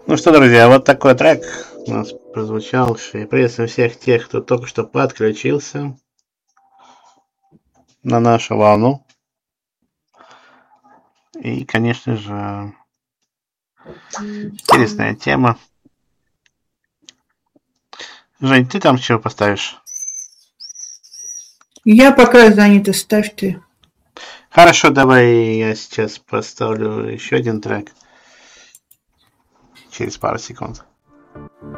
Ну что, друзья, вот такой трек у нас прозвучал. И приветствую всех тех, кто только что подключился на нашу волну. И, конечно же, интересная тема. Жень, ты там чего поставишь? Я пока занята, ставь ты. Хорошо, давай я сейчас поставлю еще один трек через пару секунд.